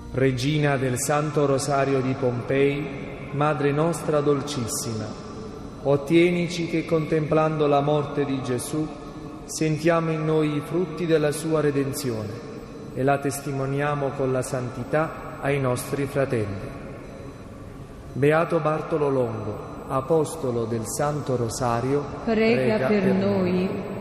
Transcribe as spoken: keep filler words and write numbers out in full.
Regina del Santo Rosario di Pompei, Madre nostra dolcissima, ottienici che contemplando la morte di Gesù sentiamo in noi i frutti della sua redenzione e la testimoniamo con la santità ai nostri fratelli. Beato Bartolo Longo, apostolo del Santo Rosario, prega, prega per, per noi. noi.